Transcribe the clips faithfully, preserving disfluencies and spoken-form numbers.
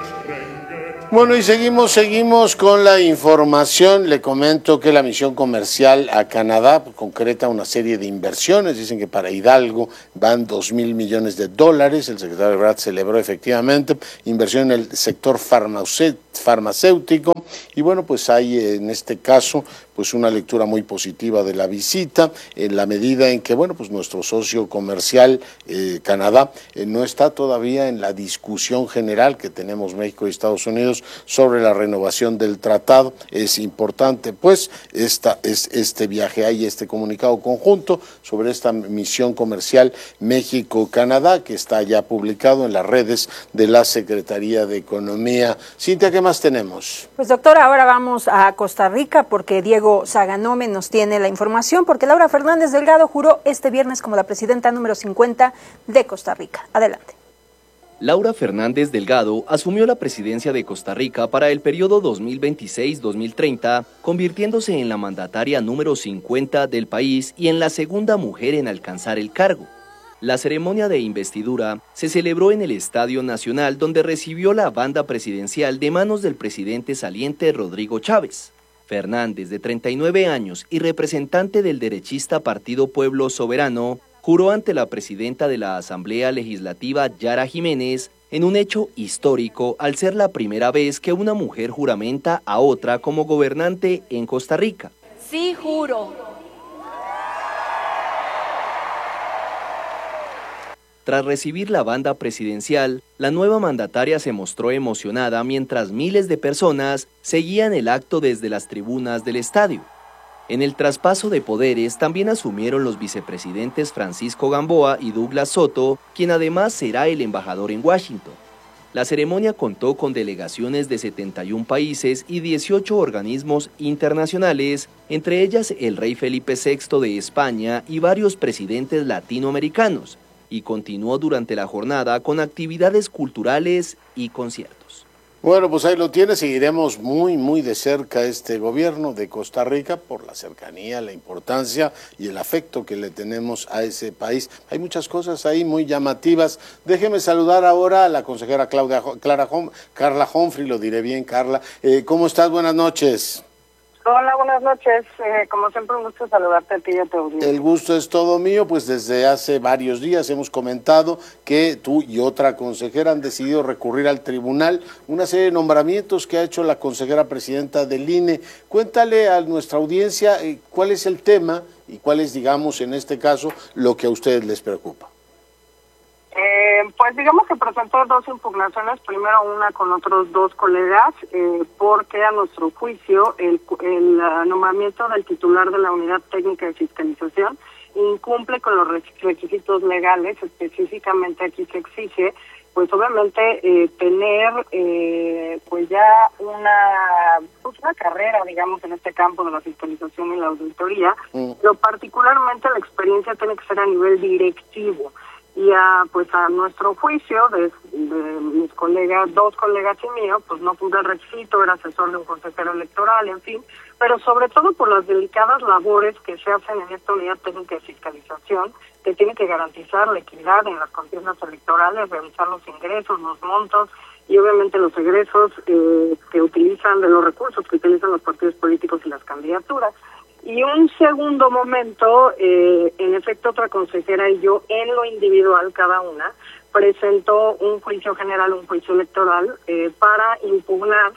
Bueno, y seguimos, seguimos con la información. Le comento que la misión comercial a Canadá concreta una serie de inversiones. Dicen que para Hidalgo van dos mil millones de dólares. El secretario Ebrard celebró efectivamente inversión en el sector farmacéutico. Y bueno, pues hay en este caso pues una lectura muy positiva de la visita, en la medida en que, bueno, pues nuestro socio comercial, eh, Canadá, eh, no está todavía en la discusión general que tenemos México y Estados Unidos sobre la renovación del tratado. Es importante, pues, esta, es, este viaje ahí, este comunicado conjunto sobre esta misión comercial México-Canadá, que está ya publicado en las redes de la Secretaría de Economía. Cintia, ¿qué más tenemos? Pues, doctor, ahora vamos a Costa Rica porque Diego Saganome nos tiene la información, porque Laura Fernández Delgado juró este viernes como la presidenta número cincuenta de Costa Rica. Adelante. Laura Fernández Delgado asumió la presidencia de Costa Rica para el periodo dos mil veintiséis a dos mil treinta, convirtiéndose en la mandataria número cincuenta del país y en la segunda mujer en alcanzar el cargo. La ceremonia de investidura se celebró en el Estadio Nacional, donde recibió la banda presidencial de manos del presidente saliente Rodrigo Chávez. Fernández, de treinta y nueve años y representante del derechista Partido Pueblo Soberano, juró ante la presidenta de la Asamblea Legislativa, Yara Jiménez, en un hecho histórico al ser la primera vez que una mujer juramenta a otra como gobernante en Costa Rica. Sí, juro. Tras recibir la banda presidencial, la nueva mandataria se mostró emocionada mientras miles de personas seguían el acto desde las tribunas del estadio. En el traspaso de poderes también asumieron los vicepresidentes Francisco Gamboa y Douglas Soto, quien además será el embajador en Washington. La ceremonia contó con delegaciones de setenta y un países y dieciocho organismos internacionales, entre ellas el rey Felipe sexto de España y varios presidentes latinoamericanos, y continuó durante la jornada con actividades culturales y conciertos. Bueno, pues ahí lo tiene, seguiremos muy, muy de cerca este gobierno de Costa Rica por la cercanía, la importancia y el afecto que le tenemos a ese país. Hay muchas cosas ahí muy llamativas. Déjeme saludar ahora a la consejera Claudia, Clara, Carla Humphrey, lo diré bien, Carla. Eh, ¿Cómo estás? Buenas noches. Hola, buenas noches. Eh, como siempre, un gusto saludarte a ti y a tu audiencia. El gusto es todo mío, pues desde hace varios días hemos comentado que tú y otra consejera han decidido recurrir al tribunal, una serie de nombramientos que ha hecho la consejera presidenta del I N E. Cuéntale a nuestra audiencia eh, cuál es el tema y cuál es, digamos, en este caso, lo que a ustedes les preocupa. Eh, pues digamos que presentó dos impugnaciones, primero una con otros dos colegas, eh, porque a nuestro juicio el, el uh, nombramiento del titular de la Unidad Técnica de Fiscalización incumple con los requisitos legales. Específicamente aquí se exige, pues obviamente, eh, tener eh, pues ya una, pues una carrera, digamos, en este campo de la fiscalización y la auditoría, mm. pero particularmente la experiencia tiene que ser a nivel directivo. Y a, pues a nuestro juicio, de, de mis colegas, dos colegas y mío, pues no cumple el requisito, era asesor de un consejero electoral, en fin, pero sobre todo por las delicadas labores que se hacen en esta unidad técnica de fiscalización, que tiene que garantizar la equidad en las contiendas electorales, revisar los ingresos, los montos y obviamente los egresos eh, que utilizan, de los recursos que utilizan los partidos políticos y las candidaturas. Y un segundo momento, eh, en efecto, otra consejera y yo, en lo individual, cada una, presentó un juicio general, un juicio electoral, eh, para impugnar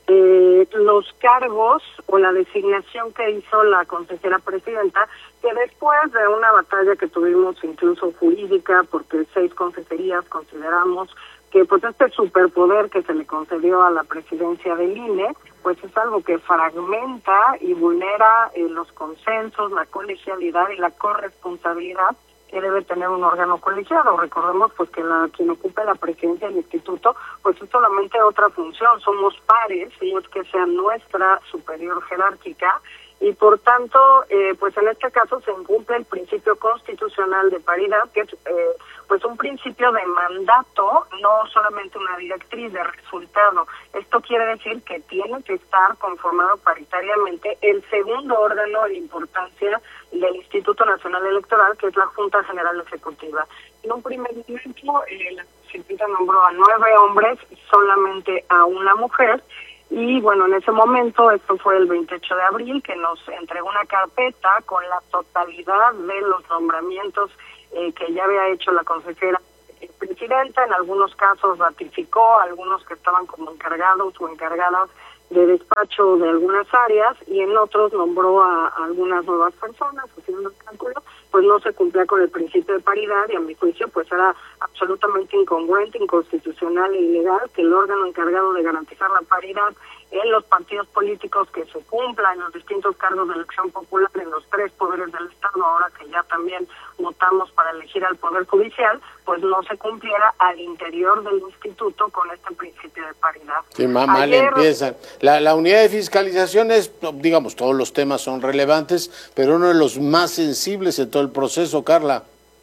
eh, los cargos o la designación que hizo la consejera presidenta, que después de una batalla que tuvimos incluso jurídica, porque seis consejerías consideramos que pues este superpoder que se le concedió a la presidencia del I N E, pues es algo que fragmenta y vulnera eh, los consensos, la colegialidad y la corresponsabilidad que debe tener un órgano colegiado. Recordemos pues que la quien ocupe la presidencia del instituto pues es solamente otra función, somos pares, no es que sea nuestra superior jerárquica, y por tanto, eh, pues en este caso se incumple el principio constitucional de paridad, que es eh, pues un principio de mandato, no solamente una directriz de resultado. Esto quiere decir que tiene que estar conformado paritariamente el segundo órgano de importancia del Instituto Nacional Electoral, que es la Junta General Ejecutiva. En un primer momento, eh, la Cipita nombró a nueve hombres y solamente a una mujer. Y bueno, en ese momento, esto fue el veintiocho de abril, que nos entregó una carpeta con la totalidad de los nombramientos eh, que ya había hecho la consejera presidenta. En algunos casos ratificó, algunos que estaban como encargados o encargadas de despacho de algunas áreas, y en otros nombró a, a algunas nuevas personas, haciendo el cálculo, pues no se cumplía con el principio de paridad, y a mi juicio pues era absolutamente incongruente, inconstitucional e ilegal que el órgano encargado de garantizar la paridad en los partidos políticos, que se cumpla en los distintos cargos de elección popular en los tres poderes del Estado, ahora que ya también votamos para elegir al Poder Judicial, pues no se cumpliera al interior del instituto con este principio de paridad. Sí, mal Ayer... empiezan. La, la unidad de fiscalización es, digamos, todos los temas son relevantes, pero uno de los más sensibles en todo el proceso, Carla.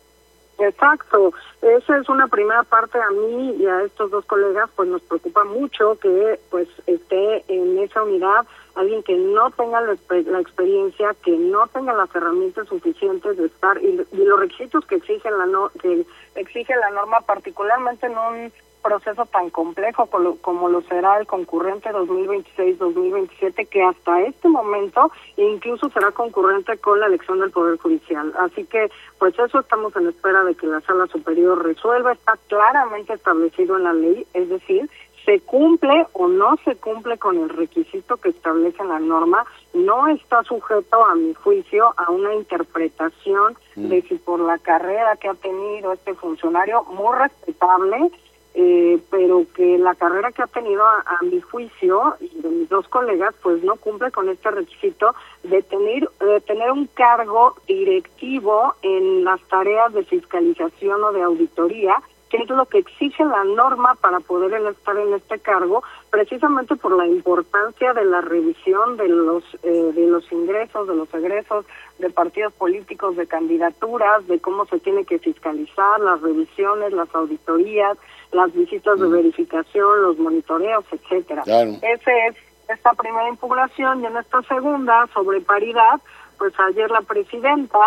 Exacto, esa es una primera parte. A mí y a estos dos colegas pues nos preocupa mucho que pues esté en esa unidad alguien que no tenga la, la experiencia, que no tenga las herramientas suficientes de estar, y, y los requisitos que exige la no, que exige la norma, particularmente en un proceso tan complejo como, como lo será el concurrente dos mil veintiséis dos mil veintisiete, que hasta este momento incluso será concurrente con la elección del Poder Judicial. Así que, pues eso estamos en espera de que la Sala Superior resuelva. Está claramente establecido en la ley, es decir, se cumple o no se cumple con el requisito que establece la norma, no está sujeto, a mi juicio, a una interpretación mm. de si por la carrera que ha tenido este funcionario, muy respetable, Eh, pero que la carrera que ha tenido, a, a mi juicio y de mis dos colegas, pues no cumple con este requisito de tener, de tener un cargo directivo en las tareas de fiscalización o de auditoría, que es lo que exige la norma para poder estar en este cargo, precisamente por la importancia de la revisión de los eh, de los ingresos, de los egresos de partidos políticos, de candidaturas, de cómo se tiene que fiscalizar, las revisiones, las auditorías, las visitas de verificación, los monitoreos, etcétera. Claro. Esa es esta primera impugnación, y en esta segunda, sobre paridad, pues ayer la presidenta,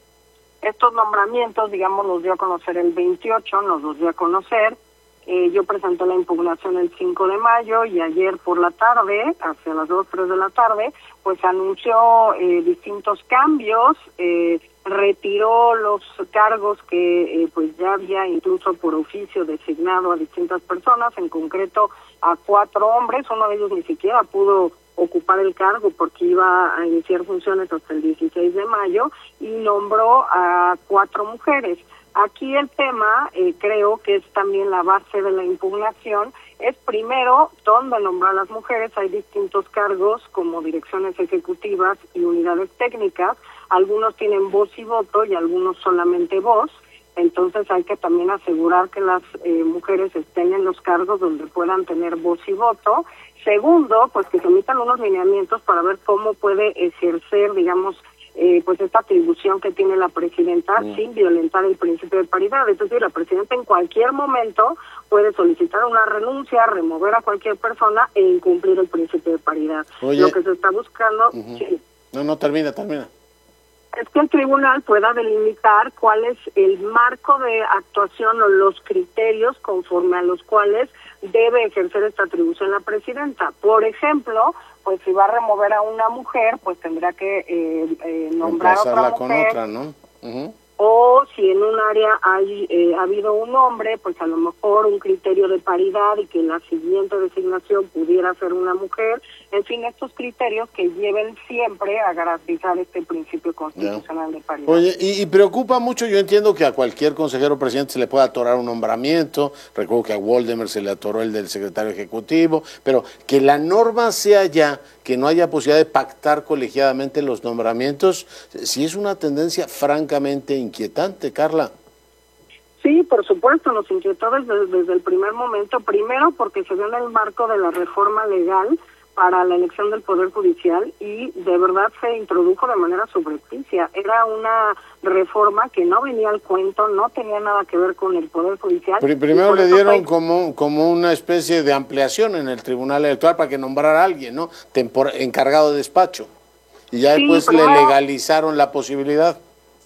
estos nombramientos, digamos, los dio a conocer el veintiocho, nos los dio a conocer. Eh, yo presenté la impugnación el cinco de mayo, y ayer por la tarde, hacia las dos, tres de la tarde, pues anunció eh, distintos cambios, eh, retiró los cargos que eh, pues ya había incluso por oficio designado a distintas personas, en concreto a cuatro hombres. Uno de ellos ni siquiera pudo ocupar el cargo porque iba a iniciar funciones hasta el dieciséis de mayo, y nombró a cuatro mujeres. Aquí el tema, eh, creo que es también la base de la impugnación, es primero dónde nombrar a las mujeres. Hay distintos cargos como direcciones ejecutivas y unidades técnicas, algunos tienen voz y voto y algunos solamente voz, entonces hay que también asegurar que las eh, mujeres estén en los cargos donde puedan tener voz y voto. Segundo, pues que se emitan unos lineamientos para ver cómo puede ejercer, digamos, Eh, pues esta atribución que tiene la presidenta mm. sin violentar el principio de paridad. Es decir, la presidenta en cualquier momento puede solicitar una renuncia, remover a cualquier persona e incumplir el principio de paridad. Oye, lo que se está buscando... Uh-huh. sí, no, no, termina, termina. es que el tribunal pueda delimitar cuál es el marco de actuación o los criterios conforme a los cuales debe ejercer esta atribución la presidenta. Por ejemplo, pues si va a remover a una mujer, pues tendrá que eh, eh, nombrar a otra mujer. Con otra, ¿no? Uh-huh. O si en un área hay eh, ha habido un hombre, pues a lo mejor un criterio de paridad y que la siguiente designación pudiera ser una mujer. En fin, estos criterios que lleven siempre a garantizar este principio constitucional yeah. de paridad. Oye, y, y preocupa mucho, yo entiendo que a cualquier consejero presidente se le puede atorar un nombramiento, recuerdo que a Waldemar se le atoró el del secretario ejecutivo, pero que la norma sea ya que no haya posibilidad de pactar colegiadamente los nombramientos, sí es una tendencia francamente inquietante, Carla. Sí, por supuesto, nos inquietó desde, desde el primer momento, primero porque se dio en el marco de la reforma legal para la elección del Poder Judicial y de verdad se introdujo de manera subrepticia. Era una reforma que no venía al cuento, no tenía nada que ver con el Poder Judicial. Pero primero le dieron fue... como, como una especie de ampliación en el Tribunal Electoral para que nombrara a alguien, ¿no? Tempor... encargado de despacho. Y ya sí, después primero... le legalizaron la posibilidad.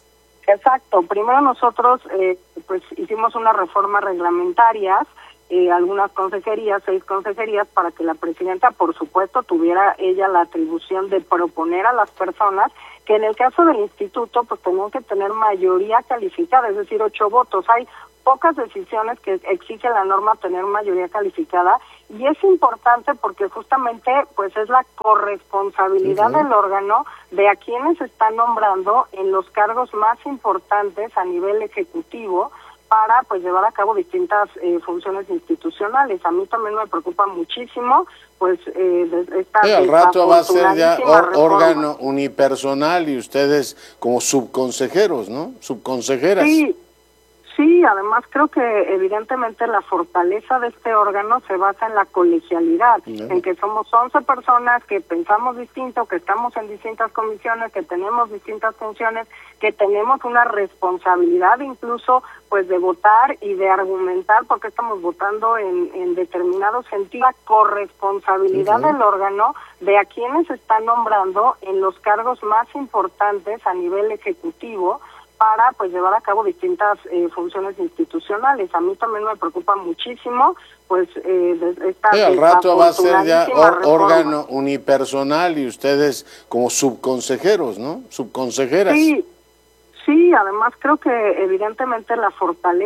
Exacto. Primero nosotros eh, pues hicimos unas reformas reglamentarias, eh, algunas consejerías, seis consejerías, para que la presidenta, por supuesto, tuviera ella la atribución de proponer a las personas que en el caso del instituto pues tenían que tener mayoría calificada, es decir, ocho votos. Hay pocas decisiones que exige la norma tener mayoría calificada, y es importante porque justamente pues es la corresponsabilidad uh-huh. del órgano de a quienes está nombrando en los cargos más importantes a nivel ejecutivo para pues llevar a cabo distintas eh, funciones institucionales. A mí también me preocupa muchísimo pues eh, esta sí, al rato va a ser ya or, órgano reforma. unipersonal y ustedes como subconsejeros, ¿no? Subconsejeras. Sí. Sí, además creo que evidentemente la fortaleza de este órgano se basa en la colegialidad, no. en que somos once personas que pensamos distinto, que estamos en distintas comisiones, que tenemos distintas funciones, que tenemos una responsabilidad incluso pues de votar y de argumentar porque estamos votando en, en determinado sentido. La corresponsabilidad uh-huh. del órgano de a quienes está nombrando en los cargos más importantes a nivel ejecutivo para pues llevar a cabo distintas eh, funciones institucionales. A mí también me preocupa muchísimo pues eh, esta sí, al rato va a ser ya or, órgano reforma. unipersonal y ustedes como subconsejeros, ¿no? Subconsejeras. Sí, sí, además creo que evidentemente la fortaleza